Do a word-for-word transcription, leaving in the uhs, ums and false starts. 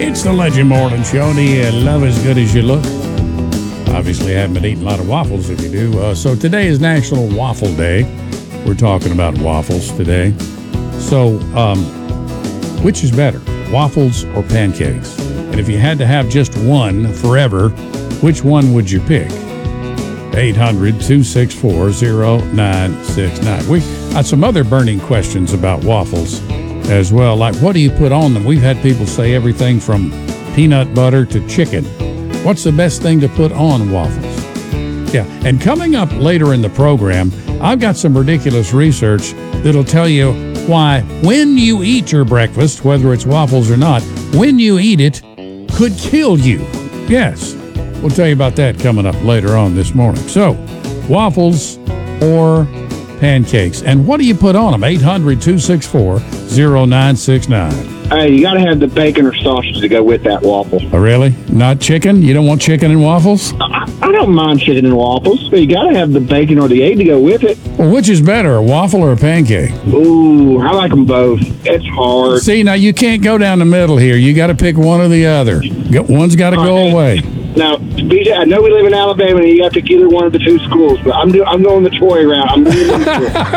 It's the Legend Morning Show. Do you love as good as you look? Obviously, I haven't been eating a lot of waffles if you do. Uh, so today is National Waffle Day. We're talking about waffles today. So, um, which is better, waffles or pancakes? And if you had to have just one forever, which one would you pick? eight hundred, two six four, zero nine six nine. We got some other burning questions about waffles as well, like what do you put on them? We've had people say everything from peanut butter to chicken. What's the best thing to put on waffles? Yeah, and coming up later in the program, I've got some ridiculous research that'll tell you why when you eat your breakfast, whether it's waffles or not, when you eat it, could kill you. Yes, we'll tell you about that coming up later on this morning. So, waffles or pancakes, and what do you put on them? eight hundred, two six four, zero nine six nine. Hey, you got to have the bacon or sausage to go with that waffle. Oh, really? Not chicken? You don't want chicken and waffles? I, I don't mind chicken and waffles, but you got to have the bacon or the egg to go with it. Well, which is better, a waffle or a pancake? Ooh, I like them both. It's hard. See, now you can't go down the middle here. You got to pick one or the other. One's got to go right. away. Now, B J, I know we live in Alabama and you got to pick either one of the two schools, but I'm do, I'm going the Troy route. I'm doing the